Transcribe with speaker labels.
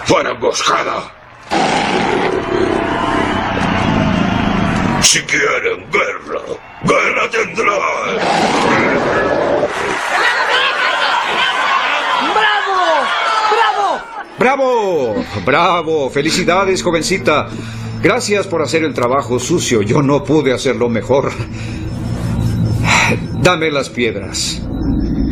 Speaker 1: ¡Fuera emboscada! Si quieren guerra, guerra tendrán.
Speaker 2: ¡Bravo! ¡Bravo! ¡Felicidades, jovencita! Gracias por hacer el trabajo sucio. Yo no pude hacerlo mejor. Dame las piedras.